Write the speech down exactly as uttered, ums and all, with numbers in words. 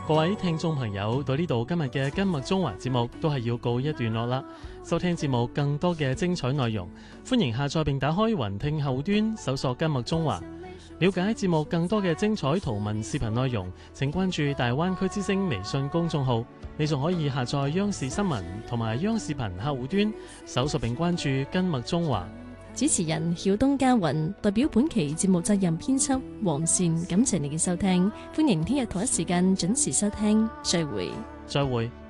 各位聽眾朋友，到呢度今日嘅今麥中華節目都係要告一段落啦。收聽節目更多嘅精彩內容，歡迎下載並打開雲聽後端搜索今麥中華。了解節目更多嘅精彩圖文視頻內容，請關注大灣區之聲微信公眾號。你仲可以下載央視新聞同埋央視頻客戶端，搜索並關注今麥中華。 主持人曉東家雲代表本期節目責任編輯黃善，感謝你嘅收聽，歡迎聽日同一時間準時收聽，再會。 再會。